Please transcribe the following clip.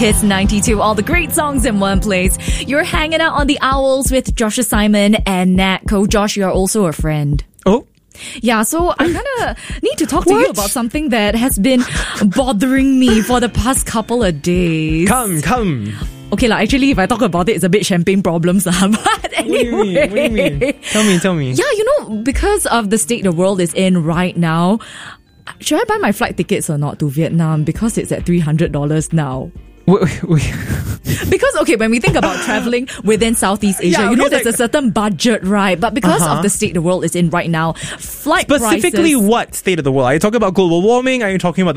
Kiss 92, all the great songs in one place. You're hanging out on the Owls with Joshua Simon and Nat. Josh, you are also a friend. Oh? Yeah, so I kind of need to talk to you about something that has been bothering me for the past couple of days. Come. Okay, actually, if I talk about it, it's a bit champagne problems. But anyway. What do you mean? Tell me. Yeah, because of the state the world is in right now, should I buy my flight tickets or not to Vietnam? Because it's at $300 now. Wait. Because, when we think about traveling within Southeast Asia, there's a certain budget, right? But because of the state the world is in right now, flight Specifically, prices... what state of the world? Are you talking about global warming? Are you talking about